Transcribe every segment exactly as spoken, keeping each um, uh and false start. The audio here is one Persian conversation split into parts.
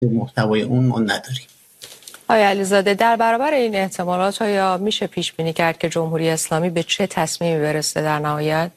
محتوای اون ما نداریم. آقای علیزاده، در برابر این احتمالات آیا میشه پیش بینی کرد که جمهوری اسلامی به چه تصمیمی برسه در نهایت؟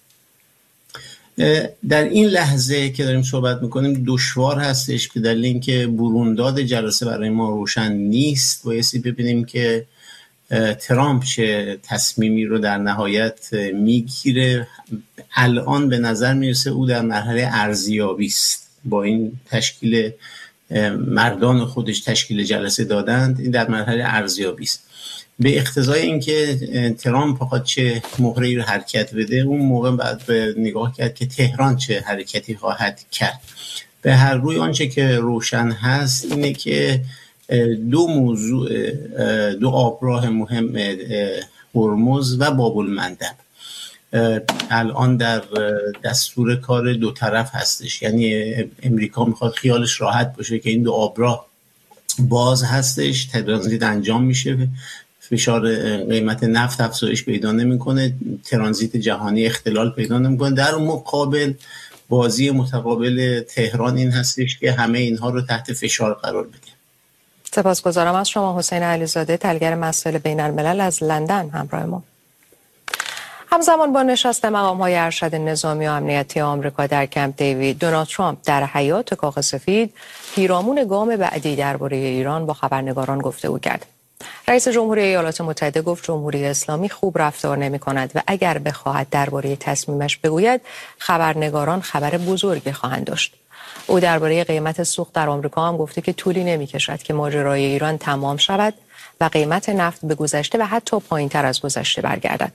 در این لحظه که داریم صحبت میکنیم دشوار هستش به دلیل اینکه برونداد جلسه برای ما روشن نیست. بایستی ببینیم که ترامپ چه تصمیمی رو در نهایت میگیره. الان به نظر میرسه او در مرحله ارزیابی است. با این تشکیل مردان خودش تشکیل جلسه دادند، این در مرحله ارزیابی است. به اقتضای اینکه ترامپ بخواد چه مهره‌ای رو حرکت بده، اون موقع بعد به نگاه کرد که تهران چه حرکتی خواهد کرد. به هر روی آنچه که روشن هست اینه که دو موضوع، دو آبراه مهم، هرمز و باب المندب، الان در دستور کار دو طرف هستش. یعنی امریکا میخواد خیالش راحت باشه که این دو آبراه باز هستش، ترانزیت انجام میشه، فشار قیمت نفت افزایش پیدا نمیکنه، ترانزیت جهانی اختلال پیدا نمیکنه. در مقابل بازی متقابل تهران این هستش که همه اینها رو تحت فشار قرار بده. سپاسگزارم از شما حسین علیزاده، تحلیلگر مسائل بین الملل از لندن همراه ما. همزمان با نشست مقام‌های ارشد نظامی و امنیتی آمریکا در کمپ دیوید، دونالد ترامپ در حیاط کاخ سفید پیرامون گام بعدی درباره ایران با خبرنگاران گفتگو کرد. رئیس جمهوری ایالات متحده گفت جمهوری اسلامی خوب رفتار نمی‌کند و اگر بخواهد درباره تصمیمش بگوید خبرنگاران خبر بزرگی خواهند داشت. او درباره قیمت سوخت در آمریکا هم گفته که طولی نمی‌کشد که ماجرای ایران تمام شود و قیمت نفت به گذشته و حتی پایین‌تر از گذشته برگردد.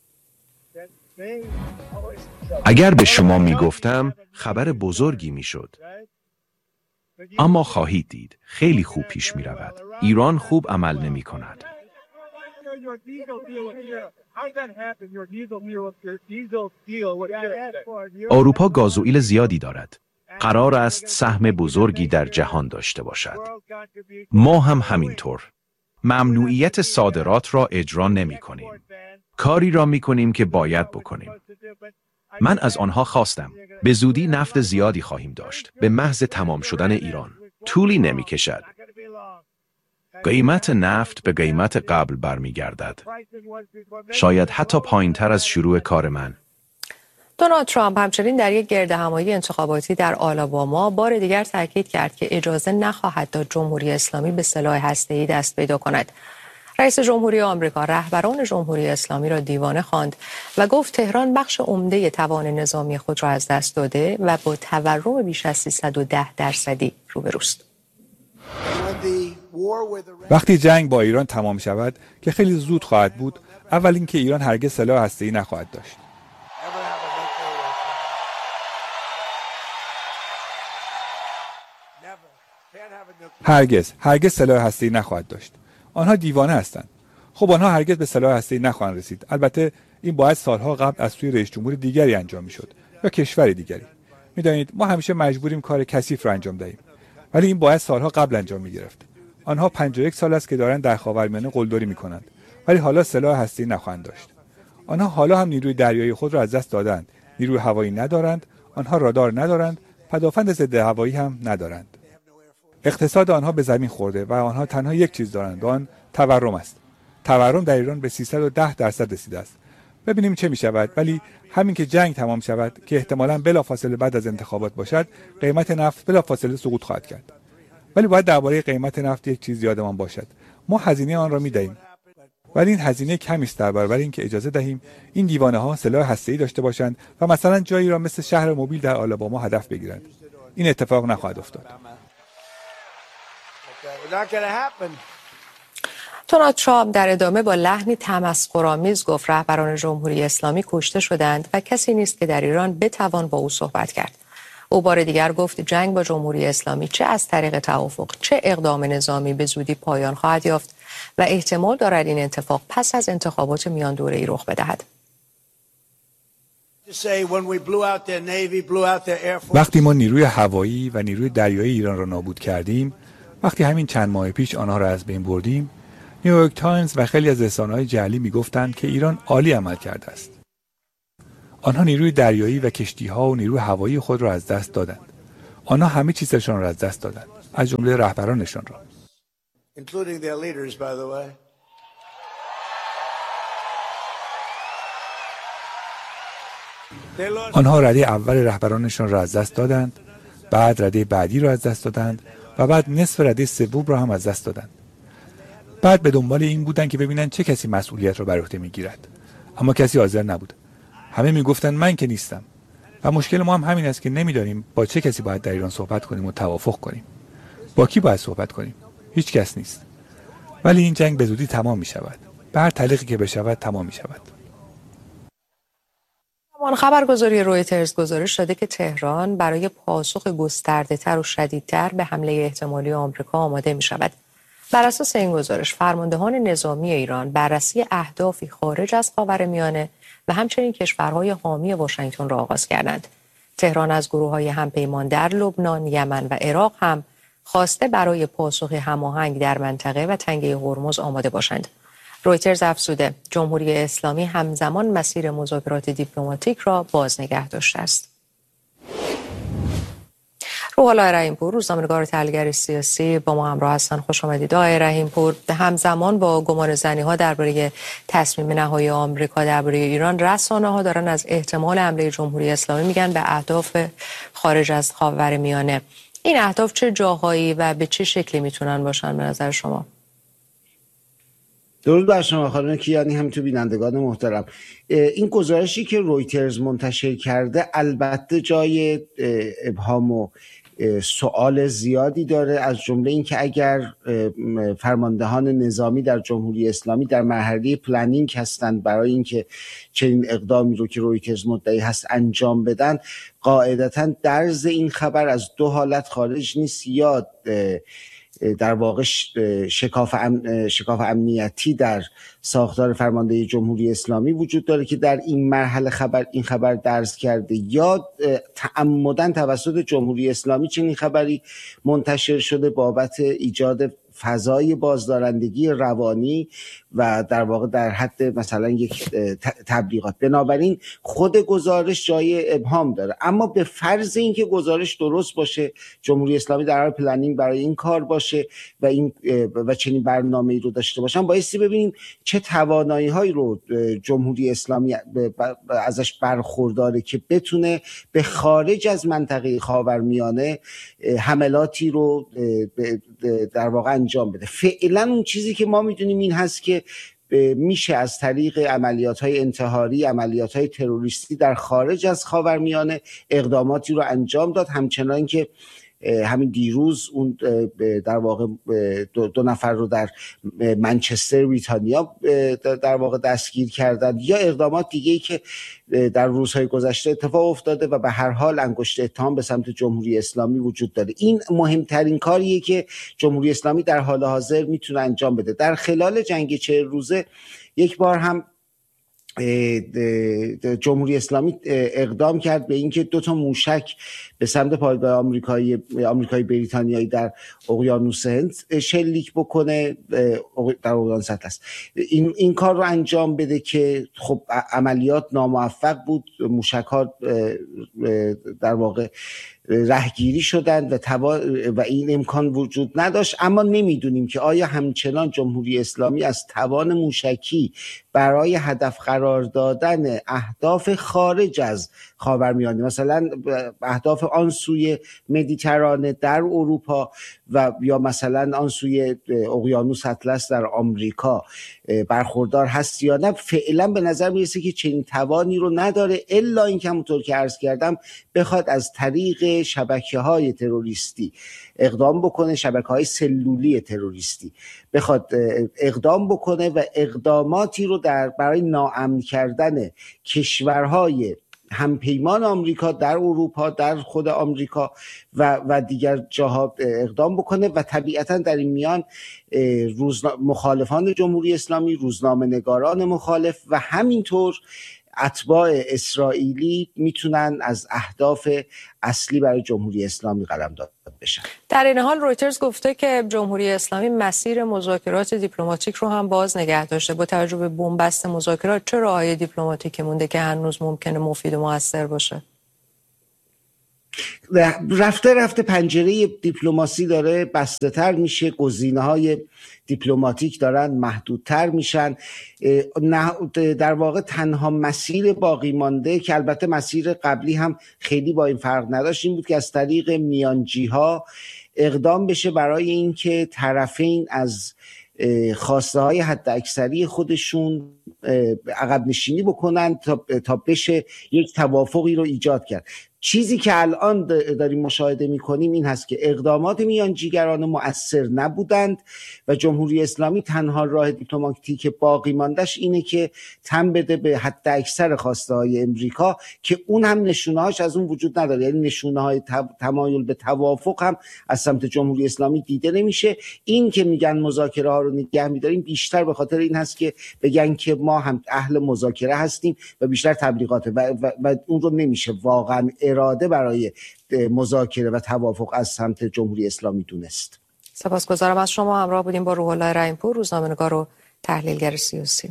اگر به شما میگفتم خبر بزرگی میشد، اما خواهید دید خیلی خوب پیش می رود. ایران خوب عمل نمی کند. اروپا گازوئیل زیادی دارد. قرار است سهم بزرگی در جهان داشته باشد. ما هم همینطور. ممنوعیت صادرات را اجرا نمی کنیم. کاری را می کنیم که باید بکنیم. من از آنها خواستم. به زودی نفت زیادی خواهیم داشت. به محض تمام شدن ایران. طولی نمی کشد. قیمت نفت به قیمت قبل برمی گردد. شاید حتی پایین تر از شروع کار من. دونالد ترامپ همچنین در یک گردهمایی انتخاباتی در آلاباما بار دیگر تاکید کرد که اجازه نخواهد داد جمهوری اسلامی به سلاح هسته‌ای دست پیدا کند. رئیس جمهوری آمریکا رهبران جمهوری اسلامی را دیوانه خواند و گفت تهران بخش عمده توان نظامی خود را از دست داده و با تورم بیش از سیصد و ده درصدی روبروست. وقتی جنگ با ایران تمام شود که خیلی زود خواهد بود، اول اینکه ایران هرگز سلاح هسته‌ای نخواهد داشت. هرگز هرگز سلاح هسته‌ای نخواهد داشت. آنها دیوانه هستند. خب آنها هرگز به سلاح هسته‌ای نخواهند رسید. البته این باید سالها قبل از سوی رئیس جمهور دیگری انجام میشد یا کشور دیگری. میدانید ما همیشه مجبوریم کار کثیف را انجام دهیم. ولی این باید سالها قبل انجام میگرفت. آنها پنجاه و یک سال است که دارند در خاورمیانه قلدری میکنند. ولی حالا سلاح هسته‌ای نخواهند داشت. آنها حالا هم نیروی دریایی خود را از دست دادند. نیروی هوایی ندارند. آنها رادار ندارند. پدافند ضد هوایی هم ندارند. اقتصاد آنها به زمین خورده و آنها تنها یک چیز دارند، آن تورم است. تورم در ایران به سیصد و ده درصد رسیده است. ببینیم چه می شود، ولی همین که جنگ تمام شود که احتمالاً بلافاصله بعد از انتخابات باشد، قیمت نفت بلافاصله سقوط خواهد کرد. ولی باید درباره قیمت نفت یک چیز یادمان باشد. ما هزینه آن را می دهیم. ولی این هزینه کمی است در برابر اینکه اجازه دهیم این دیوانه ها سلاح هسته‌ای داشته باشند و مثلا جایی را مثل شهر موبیل در آلاباما هدف بگیرند. این اتفاق نخواهد افتاد. دونالد ترامپ در ادامه با لحنی تمسخرآمیز گفت رهبران جمهوری اسلامی کشته شدند و کسی نیست که در ایران بتوان با او صحبت کرد. او بار دیگر گفت جنگ با جمهوری اسلامی چه از طریق توافق چه اقدام نظامی به زودی پایان خواهد یافت و احتمال دارد این اتفاق پس از انتخابات میان دوره‌ای رخ بدهد. وقتی ما نیروی هوایی و نیروی دریایی ایران را نابود کردیم، وقتی همین چند ماه پیش آنها را از بین بردیم، نیویورک تایمز و خیلی از رسانه‌های جعلی میگفتند که ایران عالی عمل کرده است. آنها نیروی دریایی و کشتی‌ها و نیروی هوایی خود را از دست دادند. آنها همه چیزشان را از دست دادند. از جمله رهبرانشان را. آنها رده اول رهبرانشان را از دست دادند، بعد رده بعدی را از دست دادند و بعد نصف رده سوم را هم از دست دادند. بعد به دنبال این بودند که ببینند چه کسی مسئولیت را بر عهده میگیرد، اما کسی حاضر نبود. همه میگفتند من که نیستم. و مشکل ما هم همین است که نمیدانیم با چه کسی باید در ایران صحبت کنیم و توافق کنیم. با کی باید صحبت کنیم؟ هیچ کس نیست. ولی این جنگ به زودی تمام می شود. به هر طریقی که بشود تمام می شود. خبرگزاری رویترز گزارش داده که تهران برای پاسخ گسترده‌تر و شدیدتر به حمله احتمالی آمریکا آماده می شود. بر اساس این گزارش فرماندهان نظامی ایران بررسی اهدافی خارج از خاورمیانه و همچنین کشورهای حامی واشنگتن را آغاز کردند. تهران از گروه‌های همپیمان در لبنان، یمن و عراق هم خواسته برای پاسخ هماهنگ در منطقه و تنگه هرمز آماده باشند. رویترز افزوده جمهوری اسلامی همزمان مسیر مذاکرات دیپلماتیک را باز نگه داشته است. روح‌الله رحیم‌پور، روزنامه‌نگار و تحلیلگر سیاسی با ما همراه هستند. خوش آمدید آقای رحیم‌پور. همزمان با گمان زنی‌ها درباره تصمیم نهایی آمریکا درباره ایران، رسانه‌ها دارن از احتمال حمله جمهوری اسلامی میگن به اهداف خارج از خاورمیانه. این اهداف چه جاهایی و به چه شکلی میتونن باشن به نظر شما؟ درود بر شما خانم کیانی، همینطور بینندگان محترم. این گزارشی که رویترز منتشر کرده البته جای ابهام و سوال زیادی داره، از جمله این که اگر فرماندهان نظامی در جمهوری اسلامی در مرحله پلنینگ هستند برای اینکه چنین اقدامی رو که رویترز مدعی هست انجام بدن، قاعدتاً درز این خبر از دو حالت خارج نیست: یا در واقع شکاف, ام، شکاف امنیتی در ساختار فرماندهی جمهوری اسلامی وجود داره که در این مرحله خبر این خبر درز کرده، یا تعمداً توسط جمهوری اسلامی چنین خبری منتشر شده بابت ایجاد فضای بازدارندگی روانی و در واقع در حد مثلا یک تبلیغات. بنابراین خود گزارش جای ابهام داره، اما به فرض اینکه گزارش درست باشه، جمهوری اسلامی در حال پلنینگ برای این کار باشه و این و چنین برنامه‌ای رو داشته باشن، بایستی ببینیم چه توانایی‌هایی رو جمهوری اسلامی ازش برخورداره که بتونه به خارج از منطقه خاورمیانه حملاتی رو در واقع انجام بده. فعلا اون چیزی که ما میدونیم این هست که میشه از طریق عملیات‌های انتحاری، عملیات‌های تروریستی در خارج از خاورمیانه اقداماتی رو انجام داد، همچنان که همین دیروز اون در واقع دو, دو نفر رو در منچستر بریتانیا در واقع دستگیر کردن، یا اقدامات دیگه‌ای که در روزهای گذشته اتفاق افتاده و به هر حال انگشت اتهام به سمت جمهوری اسلامی وجود داره. این مهمترین کاریه که جمهوری اسلامی در حال حاضر میتونه انجام بده. در خلال جنگ چهل روزه یک بار هم جمهوری اسلامی اقدام کرد به اینکه دو تا موشک به سمت پایگاه آمریکایی آمریکایی بریتانیایی در اقیانوس هند شلیک بکنه، در اقیانوس اطلس. این این کار رو انجام بده که خب عملیات ناموفق بود، موشک‌ها در واقع رهگیری شدند و توا... و این امکان وجود نداشت. اما نمیدونیم که آیا همچنان جمهوری اسلامی از توان موشکی برای هدف قرار دادن اهداف خارج از خاورمیانه، مثلا اهداف آن سوی مدیترانه در اروپا و یا مثلا آن سوی اقیانوس اطلس در آمریکا برخوردار هست یا نه، فعلا به نظر میرسه که چنین توانی رو نداره، الا اینکه همونطور که عرض کردم بخواد از طریق شبکه‌های تروریستی اقدام بکنه، شبکه‌های سلولی تروریستی بخواد اقدام بکنه و اقداماتی رو در برای ناامن کردن کشورهای همپیمان آمریکا در اروپا، در خود آمریکا و و دیگر جاها اقدام بکنه. و طبیعتا در این میان روزنا... مخالفان جمهوری اسلامی، روزنامه‌نگاران مخالف و همینطور اتباع اسرائیلی میتونن از اهداف اصلی برای جمهوری اسلامی قلمداد بشن. در این حال رویترز گفته که جمهوری اسلامی مسیر مذاکرات دیپلماتیک رو هم باز نگه داشته. با توجه به بنبست مذاکرات چه راههای دیپلماتیکی مونده که هنوز ممکنه مفید و موثر باشه؟ رفته رفته پنجره دیپلماسی داره بسته تر میشه، گزینه های دیپلماتیک دارن محدودتر میشن. در واقع تنها مسیر باقی مانده که البته مسیر قبلی هم خیلی با این فرق نداشت این بود که از طریق میانجی ها اقدام بشه برای اینکه طرفین از خواسته های حد اکثری خودشون عقب نشینی بکنن تا, تا بشه یک توافقی رو ایجاد کرد. چیزی که الان داریم مشاهده میکنیم این هست که اقدامات میانجیگران مؤثر نبودند و جمهوری اسلامی تنها راه دیپلماتیک باقی ماندهش اینه که تن بده به حد اکثر خواسته های امریکا که اون هم نشونه هاش از اون وجود نداره، یعنی نشونه های تمایل به توافق هم از سمت جمهوری اسلامی دیده نمیشه. این که میگن مذاکره ها رو نگه میداریم بیشتر به خاطر این هست که بگن که ما هم اهل مذاکره هستیم و بیشتر تبلیغاته و, و, و اون رو نمیشه واقعا اراده برای مذاکره و توافق از سمت جمهوری اسلامی دونست. سپاسگزارم از شما. همراه بودیم با روح الله رحیم‌پور، روزنامه‌نگار و تحلیلگر سیاسی.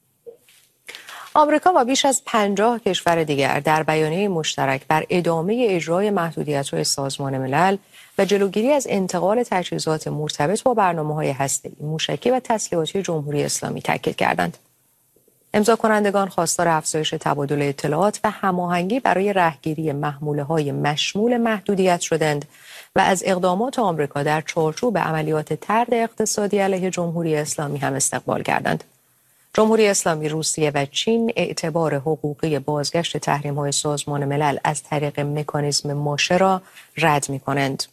آمریکا و بیش از پنجاه کشور دیگر در بیانیه مشترک بر ادامه اجرای محدودیت‌های سازمان ملل و جلوگیری از انتقال تجهیزات مرتبط با برنامه‌های هسته‌ای، موشکی و تسلیحاتی جمهوری اسلامی تاکید کردند. امضا کنندگان خواستار افزایش تبادل اطلاعات و هماهنگی برای رهگیری محموله‌های مشمول محدودیت شدند و از اقدامات آمریکا در چارچوب عملیات طرد اقتصادی علیه جمهوری اسلامی هم استقبال کردند. جمهوری اسلامی، روسیه و چین اعتبار حقوقی بازگشت تحریم‌های سازمان ملل از طریق مکانیزم ماشه را رد می‌کنند.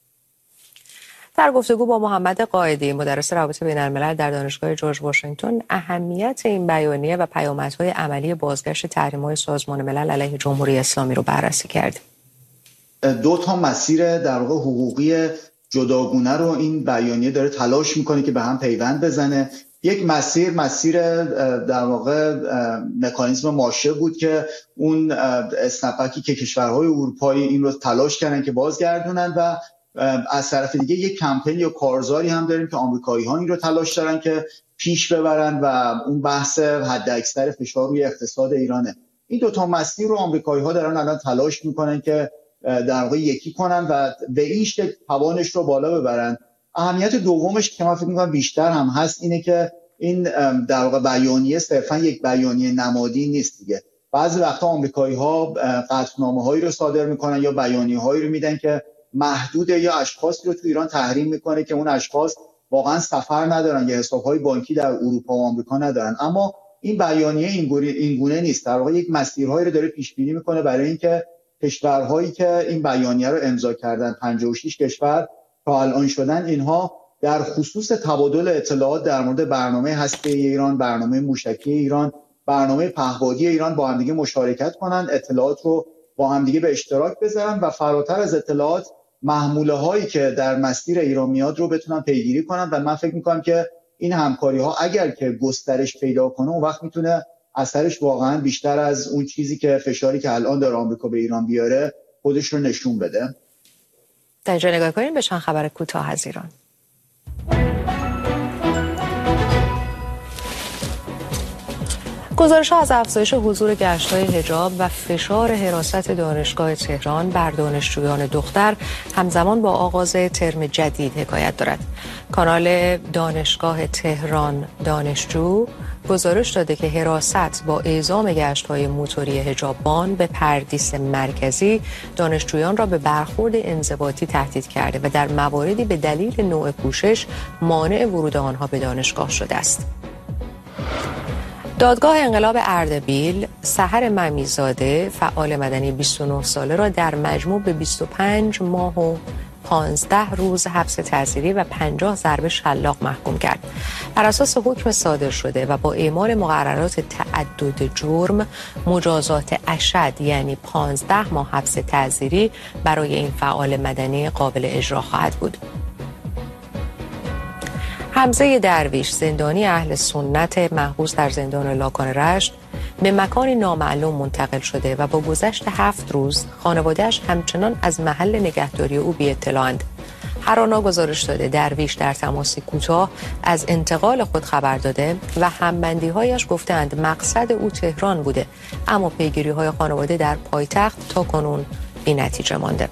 در گفتگو با محمد قائدی، مدرس روابط بین الملل در دانشگاه جورج واشنگتن، اهمیت این بیانیه و پیامدهای عملی بازگشت تحریم‌های سازمان ملل علیه جمهوری اسلامی رو بررسی کرد. دو تا مسیر در واقع حقوقی جداگونه رو این بیانیه داره تلاش میکنه که به هم پیوند بزنه. یک مسیر مسیر در واقع مکانیزم ماشه بود که اون اسنپکی که کشورهای اروپایی این رو تلاش کردن که بازگردونن و از طرف دیگه یک کمپین یا کارزاری هم داریم که آمریکایی‌ها این رو تلاش دارن که پیش ببرن و اون بحث حداکثر فشار روی اقتصاد ایرانه. این دو تا مسیر رو آمریکایی‌ها دارن الان تلاش میکنن که در واقع یکی کنن و به این شکل توانش رو بالا ببرن. اهمیت دومش که من فکر می‌کنم بیشتر هم هست اینه که این در واقع بیانیه صرفا یک بیانیه نمادی نیست دیگه. بعضی وقتا آمریکایی‌ها قطعنامه‌هایی رو صادر میکنن یا بیانیه‌هایی رو میدن که محدوده یا اشخاصی رو تو ایران تحریم میکنه که اون اشخاص واقعا سفر ندارن یا حساب‌های بانکی در اروپا و آمریکا ندارن. اما این بیانیه این گونه نیست، در واقع یک مسیرهایی رو داره پیش بینی میکنه برای اینکه کشورهایی که این بیانیه رو امضا کردن، پنجاه و شش کشور تا الان شدن، اینها در خصوص تبادل اطلاعات در مورد برنامه هسته‌ای ایران، برنامه موشکی ایران، برنامه پهپادی ایران با هم دیگه مشارکت کنن، اطلاعات رو با هم دیگه به اشتراک بذارن و فراتر از اطلاعات محموله هایی که در مسیر ایران میاد رو بتونن پیگیری کنن. و من فکر میکنم که این همکاری ها اگر که گسترش پیدا کنه اون وقت میتونه اثرش واقعا بیشتر از اون چیزی که فشاری که الان داره آمریکا به ایران بیاره خودش رو نشون بده. در اینجا نگاه کنیم به چند خبر کوتاه از ایران. گزارش‌ها از افزایش حضور گشت‌های حجاب و فشار حراست دانشگاه تهران بر دانشجویان دختر همزمان با آغاز ترم جدید حکایت دارد. کانال دانشگاه تهران دانشجو گزارش داده که حراست با اعزام گشت‌های موتوری حجاببان به پردیس مرکزی دانشجویان را به برخورد انضباطی تهدید کرده و در مواردی به دلیل نوع پوشش مانع ورود آنها به دانشگاه شده است. دادگاه انقلاب اردبیل سحر ممیزاده فعال مدنی بیست و نه ساله را در مجموع به بیست و پنج ماه و پانزده روز حبس تعزیری و پنجاه ضربه شلاق محکوم کرد. بر اساس حکم صادر شده و با اعمال مقررات تعدد جرم، مجازات اشد یعنی پانزده ماه حبس تعزیری برای این فعال مدنی قابل اجرا خواهد بود. حمزه درویش، زندانی اهل سنت محبوس در زندان لاکان رشت، به مکانی نامعلوم منتقل شده و با گذشت هفت روز خانواده‌اش همچنان از محل نگهداری او بی اطلاع‌اند. هرانا گزارش داده درویش در تماسی کوتاه از انتقال خود خبر داده و همبندی‌هایش گفتند مقصد او تهران بوده، اما پیگیری‌های خانواده در پایتخت تا کنون بی نتیجه مانده.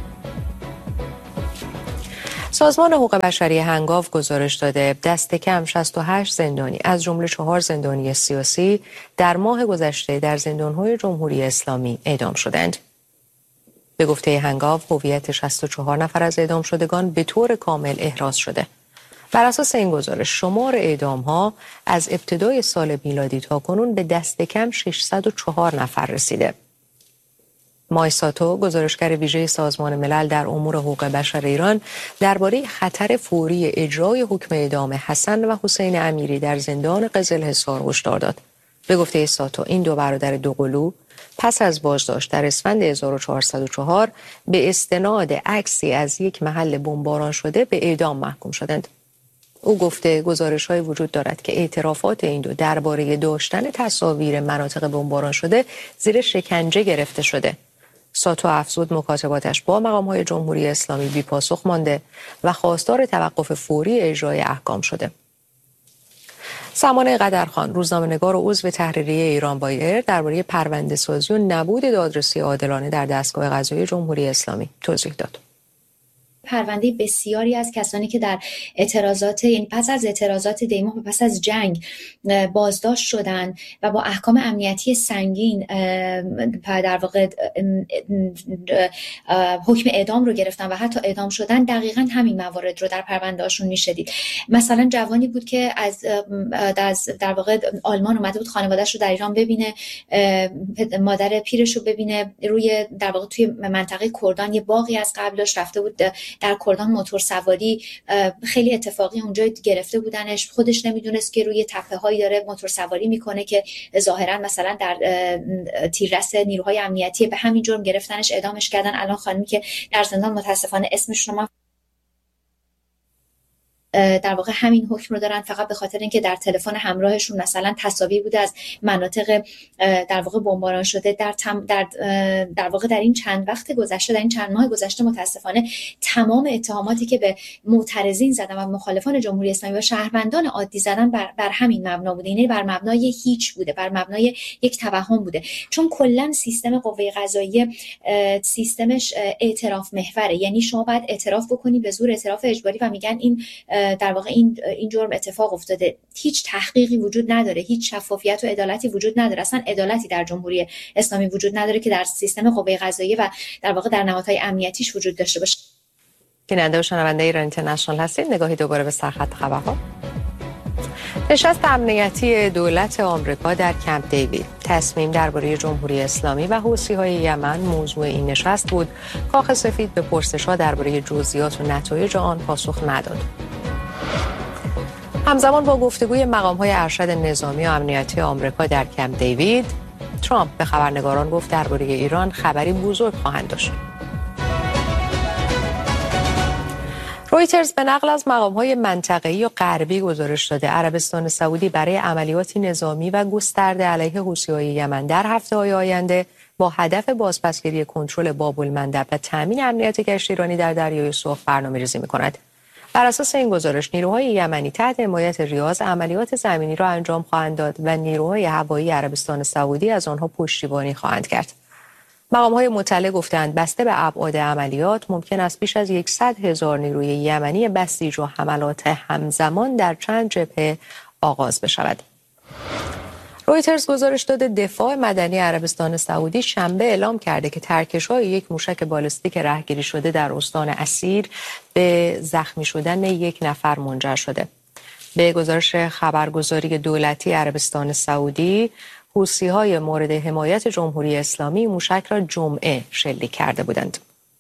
سازمان حقوق بشری هنگاو گزارش داده دست کم شصت و هشت زندانی از جمله چهار زندانی سیاسی در ماه گذشته در زندان‌های جمهوری اسلامی اعدام شدند. به گفته هنگاو هویت شصت و چهار نفر از اعدام شدگان به طور کامل احراز شده. بر اساس این گزارش شمار اعدام‌ها از ابتدای سال میلادی تا کنون به دست کم ششصد و چهار نفر رسیده. مایساتو گزارشگر ویژه سازمان ملل در امور حقوق بشر ایران درباره خطر فوری اجرای حکم اعدام حسن و حسین امیری در زندان قزلحصار هشدار داد. به گفته ساتو این دو برادر دوقلو پس از بازداشت در اسفند هزار و چهارصد و چهار به استناد عکسی از یک محل بمباران شده به اعدام محکوم شدند. او گفته گزارش‌های وجود دارد که اعترافات این دو درباره داشتن تصاویر مناطق بمباران شده زیر شکنجه گرفته شده. ساتو افزود مکاتباتش با مقام‌های جمهوری اسلامی بی پاسخ مانده و خواستار توقف فوری اجرای احکام شده. سمانه قدرخان روزنامه‌نگار و عضو تحریریه ایران بایر درباره پرونده‌سازی و نبود دادرسی عادلانه در دستگاه قضایی جمهوری اسلامی توضیح داد. پرونده بسیاری از کسانی که در اعتراضات یعنی پس از اعتراضات دیماه و پس از جنگ بازداشت شدند و با احکام امنیتی سنگین در واقع حکم اعدام رو گرفتن و حتی اعدام شدن، دقیقاً همین موارد رو در پرونده هاشون میشدید. مثلا جوانی بود که از در واقع آلمان اومده بود خانواده‌اش رو در ایران ببینه، مادر پیرش رو ببینه، روی در واقع توی منطقه کردان یه باغی از قبلش رفته بود در کردان موتور سواری، خیلی اتفاقی اونجا گرفته بودنش، خودش نمیدونست که روی تپه هایی داره موتور سواری میکنه که ظاهرا مثلا در تیررس نیروهای امنیتی به همین جرم گرفتنش، اعدامش کردن. الان خانمی که در زندان متاسفانه اسمش رو ما در واقع همین حکم رو دارن فقط به خاطر اینکه در تلفن همراهشون مثلا تصاویر بوده از مناطق در واقع بمباران شده. در تم در در واقع در این چند وقت گذشته، در این چند ماه گذشته متاسفانه تمام اتهاماتی که به معترضین زدن و مخالفان جمهوری اسلامی و شهروندان عادی زدن بر, بر همین مبنا بوده، یعنی بر مبنای هیچ بوده، بر مبنای یک توهم بوده. چون کلا سیستم قوه قضاییه سیستمش اعتراف محوره، یعنی شما باید اعتراف بکنی به زور اعتراف اجباری و میگن این در واقع این این جرم اتفاق افتاده. هیچ تحقیقی وجود نداره، هیچ شفافیت و عدالتی وجود نداره، اصلا عدالتی در جمهوری اسلامی وجود نداره که در سیستم قوه قضاییه و در واقع در نهادهای امنیتیش وجود داشته باشه. بیننده و شنونده ایران اینترنشنال هستید. نگاهی دوباره به سرخط خبرها. نشست امنیتی دولت آمریکا در کمپ دیوید، تصمیم درباره جمهوری اسلامی و حوثی‌های یمن موضوع این نشست بود. کاخ سفید به پرسش‌ها درباره جزئیات و نتایج آن پاسخ نداد. همزمان با گفتگوی مقام‌های ارشد نظامی و امنیتی آمریکا در کمپ دیوید، ترامپ به خبرنگاران گفت درباره ایران خبری بزرگ خواهند داشت. رویترز به نقل از مقام‌های منطقه‌ای و غربی گزارش داده عربستان سعودی برای عملیاتی نظامی و گسترده علیه حوثی‌های یمن در هفته‌های آینده با هدف بازپسگیری کنترل باب المندب و تامین امنیت کشتی ایرانی در دریای سرخ برنامه‌ریزی می‌کند. بر اساس این گزارش نیروهای یمنی تحت حمایت ریاض عملیات زمینی را انجام خواهند داد و نیروهای هوایی عربستان سعودی از آنها پشتیبانی خواهند کرد. مقام‌های مطلع گفتند بسته به ابعاد عملیات ممکن است بیش از صد هزار نیروی یمنی بسیج و حملات همزمان در چند جبهه آغاز بشود. رویترز گزارش داده دفاع مدنی عربستان سعودی شنبه اعلام کرده که ترکش‌های یک موشک بالستیک رهگیری شده در استان اسیر به زخمی شدن یک نفر منجر شده. به گزارش خبرگزاری دولتی عربستان سعودی، حوثی‌های مورد حمایت جمهوری اسلامی موشک را جمعه شلیک کرده بودند.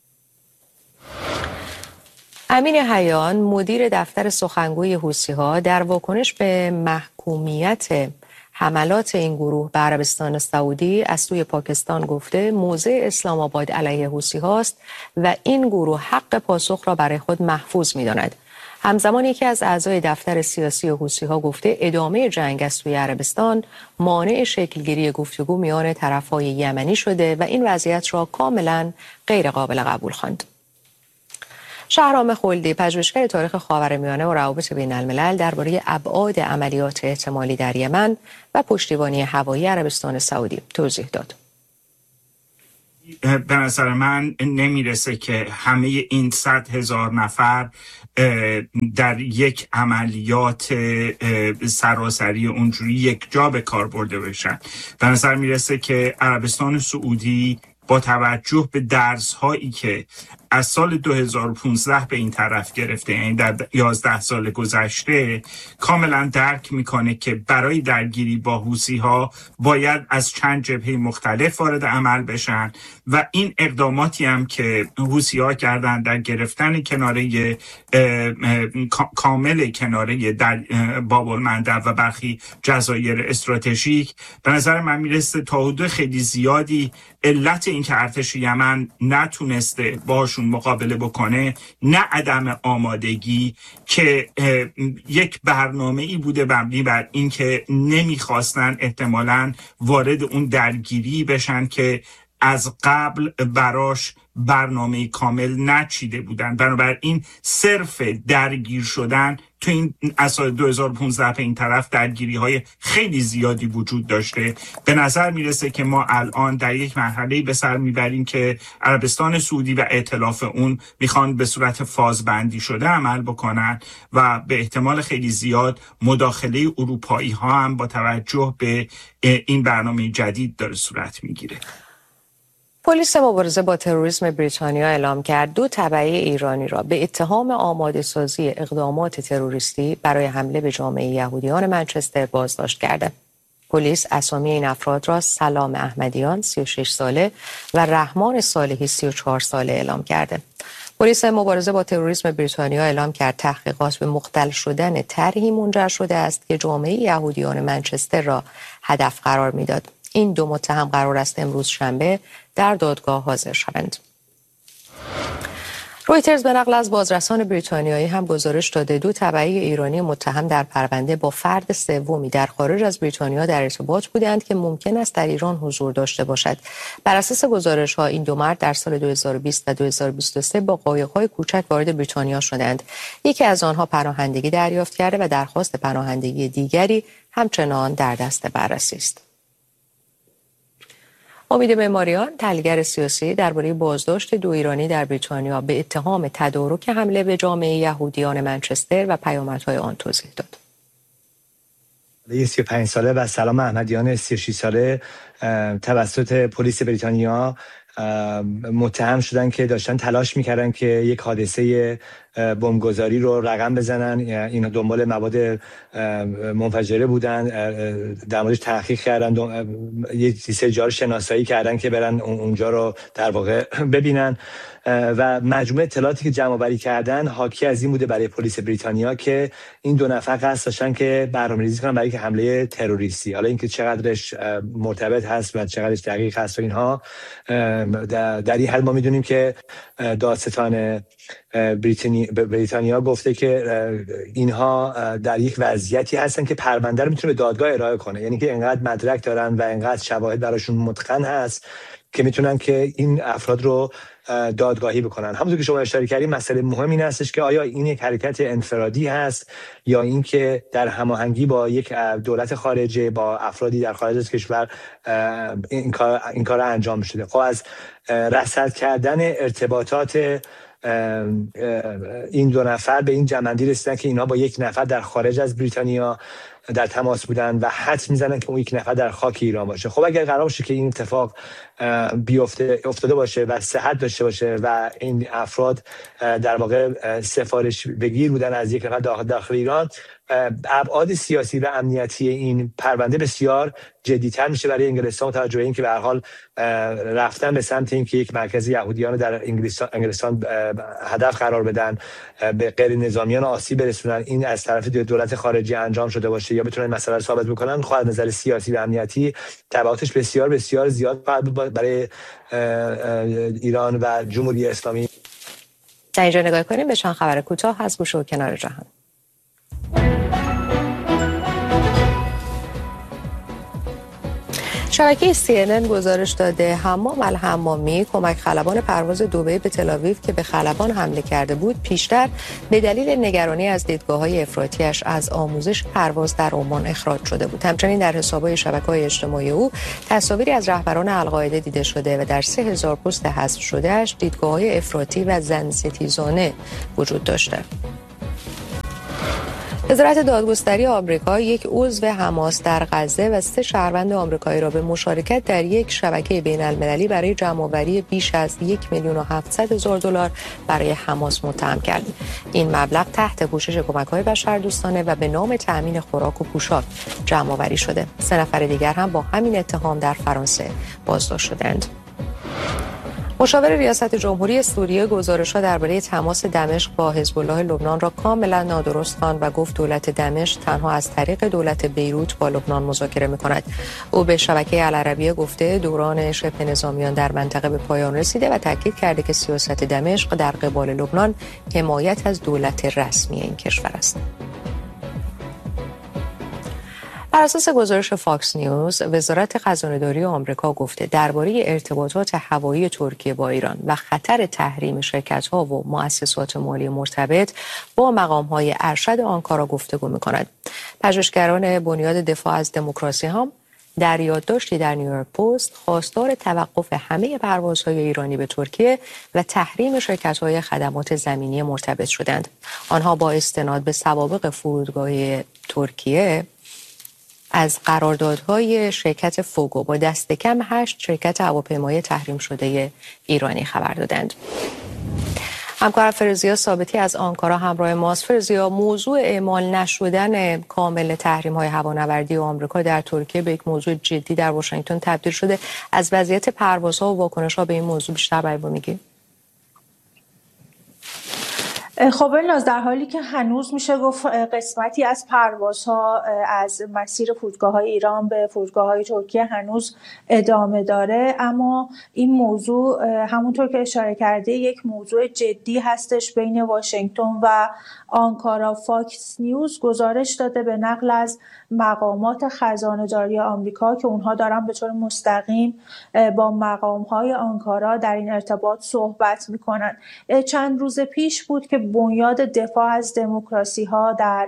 امین حیان مدیر دفتر سخنگوی حوثی‌ها در واکنش به محکومیت حملات این گروه به عربستان سعودی از سوی پاکستان گفته موضع اسلام آباد علیه حوثی‌ها است و این گروه حق پاسخ را برای خود محفوظ می‌داند. همزمان یکی از اعضای دفتر سیاسی حوثی‌ها گفته ادامه جنگ از سوی عربستان مانع شکلگیری گفتگو میان طرف‌های یمنی شده و این وضعیت را کاملا غیر قابل قبول خواند. شهرام خلدی پژوهشگر تاریخ خاورمیانه و روابط بین الملل درباره ابعاد عملیات احتمالی در یمن و پشتیبانی هوایی عربستان سعودی توضیح داد. به نظر من نمیرسه که همه این صد هزار نفر در یک عملیات سراسری اونجوری یک جا به کار برده بشن. به نظر میرسه که عربستان سعودی با توجه به درس هایی که از سال دو هزار و پانزده به این طرف گرفته، یعنی در یازده سال گذشته، کاملا درک میکنه که برای درگیری با حوثی ها باید از چند جبهه مختلف وارد عمل بشن و این اقداماتی هم که حوثی ها کردن در گرفتن کناره کامل کناره در باب المندب و برخی جزایر استراتژیک، به نظر من میرسه تا حدود خیلی زیادی علت این که ارتش یمن نتونسته باشون مقابله بکنه نه عدم آمادگی، که یک برنامه ای بوده مبنی بر این که نمیخواستن احتمالاً وارد اون درگیری بشن که از قبل براش برنامه کامل نچیده بودن. بنابراین صرف درگیر شدن تو این از سال دو هزار و پانزده به این طرف درگیری های خیلی زیادی وجود داشته. به نظر میرسه که ما الان در یک مرحله به سر میبریم که عربستان سعودی و ائتلاف اون میخوان به صورت فازبندی شده عمل بکنن و به احتمال خیلی زیاد مداخله اروپایی ها هم با توجه به این برنامه جدید داره صورت میگیره. پلیس مبارزه با تروریسم بریتانیا اعلام کرد دو تبعه ایرانی را به اتهام آماده سازی اقدامات تروریستی برای حمله به جامعه یهودیان منچستر بازداشت کرده. پلیس اسامی این افراد را سلام احمدیان سی و شش ساله و رحمان صالحی سی و چهار ساله اعلام کرده. پلیس مبارزه با تروریسم بریتانیا اعلام کرد تحقیقات به مختل شدن طرحی منجر شده است که جامعه یهودیان منچستر را هدف قرار میداد. این دو متهم قرار است امروز شنبه در دادگاه حاضر شوند. رویترز به نقل از بازرسان بریتانیایی هم گزارش داده دو تبعه ایرانی متهم در پرونده با فرد سومی در خارج از بریتانیا در ارتباط بودند که ممکن است در ایران حضور داشته باشد. بر اساس گزارش ها این دو مرد در سال دو هزار و بیست و دو هزار و بیست و سه با قایق‌های کوچک وارد بریتانیا شدند. یکی از آنها پناهندگی دریافت کرده و درخواست پناهندگی دیگری همچنان در دست بررسی است. امید معماریان، تحلیلگر سیاسی، درباره بازداشت دو ایرانی در بریتانیا به اتهام تدارک حمله به جامعه یهودیان منچستر و پیامدهای آن توضیح داد. یه سی و پنج ساله و سلام احمدیان سی و شش ساله توسط پلیس بریتانیا متهم شدن که داشتن تلاش میکردن که یک حادثه بمبگذاری رو رقم بزنن. اینا دنبال مواد منفجره بودن، در موردش تحقیق کردن، یه سری جا رو شناسایی کردن که برن اونجا رو در واقع ببینن و مجموعه اطلاعاتی که جمع آوری کردن حاکی از این بوده برای پلیس بریتانیا که این دو نفر قصد داشتن که برنامه‌ریزی کنن برای حمله تروریستی. حالا اینکه چقدرش مرتبط هست و چقدرش دقیق هست و اینها در این حال ما میدونیم که دادستان بریتانیا گفته که اینها در یک وضعیتی هستن که پرونده رو میتونه به دادگاه ارائه کنه، یعنی که انقدر مدرک دارن و انقدر شواهد براشون متقن هست که میتونن که این افراد رو دادگاهی بکنن. همونطور که شما اشاره کردید مسئله مهم این هستش که آیا این یک حرکت انفرادی هست یا اینکه در هماهنگی با یک دولت خارجه، با افرادی در خارج از کشور این کار این کار انجام شده. خب از رصد کردن ارتباطات این دو نفر به این جمع‌بندی رسیدن که اینا با یک نفر در خارج از بریتانیا در تماس بودن و حدس میزنن که اون یک نفر در خاک ایران باشه. خب اگر قرار باشه که این اتفاق بیفته افتاده باشه و صحت داشته باشه و این افراد در واقع سفارش بگیر بودن از یک نفر داخل داخل ایران، ابعاد سیاسی و امنیتی این پرونده بسیار جدی‌تر میشه برای انگلستان، با توجه به اینکه به هر حال رفتن به سمت اینکه یک مرکز یهودیان در انگلستان انگلستان هدف قرار بدن، به غیر نظامیان آسیب برسونن، این از طرف دولت خارجی انجام شده باشه یا بتونن مسئله رو ثابت بکنن، خب از نظر سیاسی و امنیتی تبعاتش بسیار بسیار زیاد خواهد بود برای ایران و جمهوری اسلامی. در اینجا نگاه کنیم به چند خبر کوتاه از گوشه و کنار جهان. شبکه سی ان ان گزارش داده حمام الحمامی کمک خلبان پرواز دبی به تل‌آویو که به خلبان حمله کرده بود پیشتر به دلیل نگرانی از دیدگاه‌های افراطیش از آموزش پرواز در عمان اخراج شده بود. همچنین در حساب‌های شبکه‌های اجتماعی او تصاویری از رهبران القاعده دیده شده و در سه هزار پست حذف شده‌اش دیدگاه‌های افراطی و زن‌ستیزانه وجود داشته. وزارت دادگستری آمریکا یک عضو حماس در غزه و سه شهروند آمریکایی را به مشارکت در یک شبکه بین‌المللی برای جمع‌آوری بیش از یک میلیون و هفتصد هزار دلار برای حماس متهم کرد. این مبلغ تحت پوشش کمک‌های بشردوستانه و به نام تأمین خوراک و پوشاک جمع‌آوری شده. سه نفر دیگر هم با همین اتهام در فرانسه بازداشت شدند. مشاور ریاست جمهوری سوریه گزارش‌ها درباره تماس دمشق با حزب الله لبنان را کاملا نادرست خواند و گفت دولت دمشق تنها از طریق دولت بیروت با لبنان مذاکره می‌کند. او به شبکه العربیه گفته دوران شبه نظامیان در منطقه به پایان رسیده و تاکید کرده که سیاست دمشق در قبال لبنان حمایت از دولت رسمی این کشور است. بر اساس گزارش فاکس نیوز، وزارت خزانه‌داری آمریکا گفته درباره ارتباطات هوایی ترکیه با ایران و خطر تحریم شرکت‌ها و مؤسسات مالی مرتبط با مقام‌های ارشد آنکارا گفتگو می‌کند. پژوهشگران بنیاد دفاع از دموکراسی هم در یادداشتی در نیویورک پست خواستار توقف همه پروازهای ایرانی به ترکیه و تحریم شرکت‌های خدمات زمینی مرتبط شدند. آنها با استناد به سوابق فرودگاه ترکیه از قراردادهای شرکت فوگو با دست کم هشت شرکت هواپیمایی تحریم شده ایرانی خبر دادند. همکار فرزیا ثابتی از آنکارا همراه ماست. فرزیا، موضوع اعمال نشدن کامل تحریم‌های هوانوردی آمریکا در ترکیه به یک موضوع جدی در واشنگتن تبدیل شده. از وضعیت پروازها و واکنش‌ها به این موضوع بیشتر برای ما میگی؟ خب الناز، در حالی که هنوز میشه گفت قسمتی از پروازها از مسیر فرودگاه‌های ایران به فرودگاه‌های ترکیه هنوز ادامه داره، اما این موضوع همونطور که اشاره کرده یک موضوع جدی هستش بین واشنگتن و آنکارا. فاکس نیوز گزارش داده به نقل از مقامات خزانه‌داری آمریکا که اونها دارن به طور مستقیم با مقام‌های آنکارا در این ارتباط صحبت میکنن. چند روز پیش بود که بنیاد دفاع از دموکراسی ها در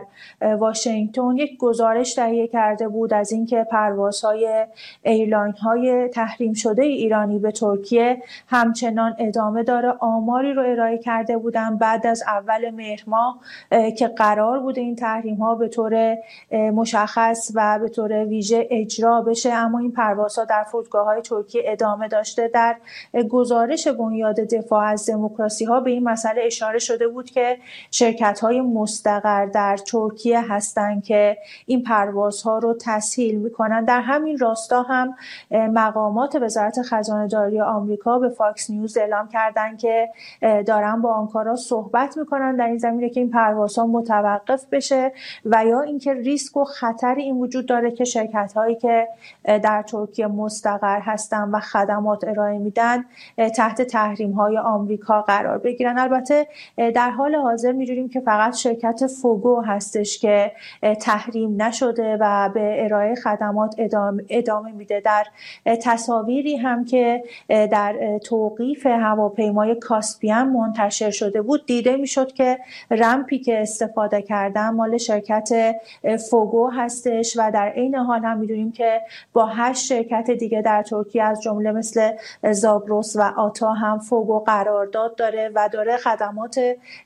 واشنگتن یک گزارش تهیه کرده بود از اینکه پروازهای ایرلاین های تحریم شده ایرانی به ترکیه همچنان ادامه داره. آماری رو ارائه کرده بودن بعد از اول مهر ماه که قرار بوده این تحریم ها به طور مشخص و به طور ویژه اجرا بشه، اما این پروازها در فرودگاه های ترکیه ادامه داشته. در گزارش بنیاد دفاع از دموکراسی ها به این مسئله اشاره شده بود که شرکت‌های مستقر در ترکیه هستند که این پروازها رو تسهیل می‌کنند. در همین راستا هم مقامات وزارت خزانه‌داری آمریکا به فاکس نیوز اعلام کردند که دارن با آنکارا صحبت می‌کنن در این زمینه که این پروازها متوقف بشه و یا اینکه ریسک و خطر این وجود داره که شرکت‌هایی که در ترکیه مستقر هستند و خدمات ارائه میدن تحت تحریم‌های آمریکا قرار بگیرن. البته در حال حاضر می‌دونیم که فقط شرکت فوگو هستش که تحریم نشده و به ارائه خدمات ادامه, ادامه میده. در تصاویری هم که در توقیف هواپیمای کاسپیان منتشر شده بود دیده میشد که رمپی که استفاده کردن مال شرکت فوگو هستش و در عین حال هم می‌دونیم که با هشت شرکت دیگه در ترکیه از جمله مثل زاگرس و آتا هم فوگو قرارداد داره و داره خدمات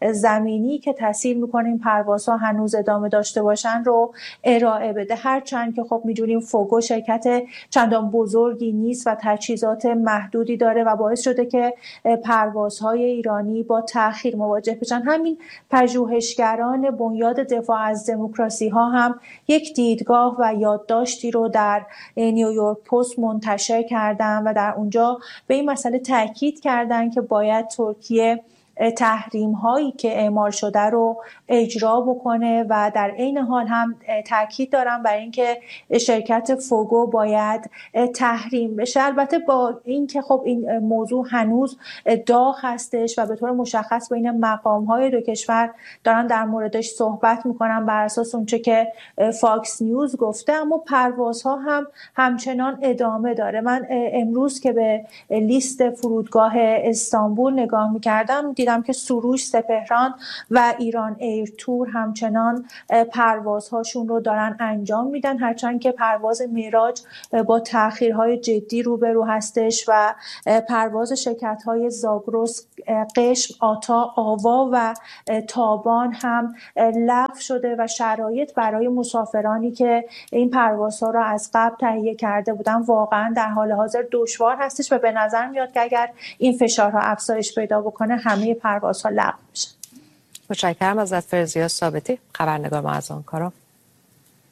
زمینی که تسهیل میکنه این پروازها هنوز ادامه داشته باشن رو ارائه بده. هرچند که خب میدونیم فوگو شرکت چندان بزرگی نیست و تجهیزات محدودی داره و باعث شده که پروازهای ایرانی با تأخیر مواجه بشن. همین پژوهشگران بنیاد دفاع از دموکراسی ها هم یک دیدگاه و یادداشتی رو در نیویورک پست منتشر کردن و در اونجا به این مسئله تاکید کردن که باید ترکیه تحریم هایی که اعمال شده رو اجرا بکنه و در عین حال هم تاکید دارم بر اینکه شرکت فوگو باید تحریم بشه. البته با اینکه خب این موضوع هنوز داغ هستش و به طور مشخص بین مقام های دو کشور دارن در موردش صحبت میکنن بر اساس اونچه که فاکس نیوز گفته، اما پروازها هم همچنان ادامه داره. من امروز که به لیست فرودگاه استانبول نگاه میکردم دیدم که سروش، سپهران و ایران ایر تور همچنان پروازهاشون رو دارن انجام میدن، هرچند که پرواز معراج با تأخیرهای جدی روبرو هستش و پرواز شرکت‌های زاگرس، قشم، آتا، آوا و تابان هم لغو شده و شرایط برای مسافرانی که این پروازها را از قبل تهیه کرده بودن واقعا در حال حاضر دشوار هستش و به نظر میاد که اگر این فشارها افزایش پیدا بکنه همه پروازها لغو میشه. متشکرم ازت فرزیا ثابتی، خبرنگار ما از آنکارا.